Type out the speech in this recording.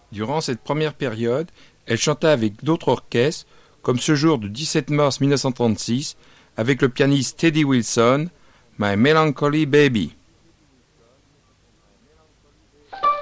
Durant cette première période, elle chanta avec d'autres orchestres, comme ce jour du 17 mars 1936, avec le pianiste Teddy Wilson, My Melancholy Baby.